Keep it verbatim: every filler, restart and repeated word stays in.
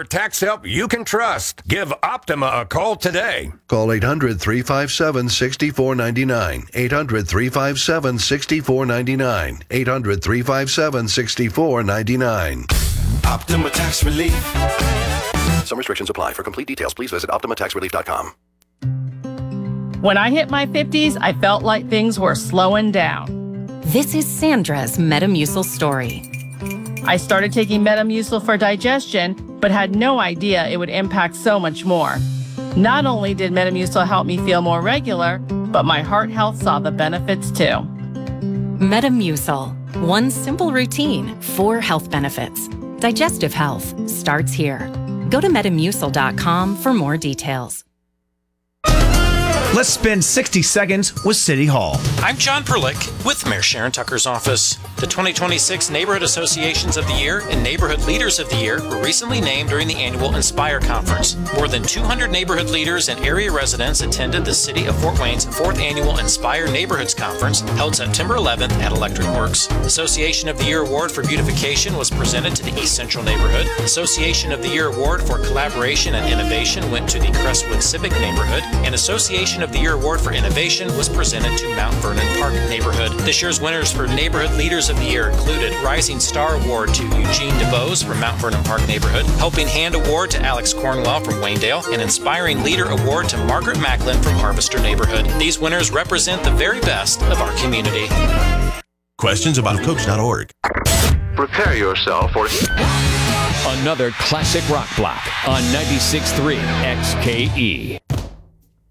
for tax help you can trust. Give Optima a call today. Call eight hundred, three five seven, six four nine nine. eight hundred, three five seven, six four nine nine. eight hundred, three five seven, six four nine nine. Optima Tax Relief. Some restrictions apply. For complete details, please visit optima tax relief dot com. When I hit my fifties, I felt like things were slowing down. This is Sandra's Metamucil story. I started taking Metamucil for digestion, but had no idea it would impact so much more. Not only did Metamucil help me feel more regular, but my heart health saw the benefits too. Metamucil. One simple routine, four health benefits. Digestive health starts here. Go to metamucil dot com for more details. Let's spend sixty seconds with City Hall. I'm John Perlick with Mayor Sharon Tucker's office. The twenty twenty-six Neighborhood Associations of the Year and Neighborhood Leaders of the Year were recently named during the annual Inspire Conference. More than two hundred neighborhood leaders and area residents attended the City of Fort Wayne's fourth annual Inspire Neighborhoods Conference held September eleventh at Electric Works. Association of the Year Award for Beautification was presented to the East Central neighborhood. Association of the Year Award for Collaboration and Innovation went to the Crestwood Civic neighborhood, and Association of the Year Award for Innovation was presented to Mount Vernon Park neighborhood. This year's winners for Neighborhood Leaders of the Year included Rising Star Award to Eugene DeBose from Mount Vernon Park neighborhood, Helping Hand Award to Alex Cornwell from Waynedale, and Inspiring Leader Award to Margaret Macklin from Harvester neighborhood. These winners represent the very best of our community. Questions about Cooks dot org. Prepare yourself for another classic rock block on ninety-six point three X K E.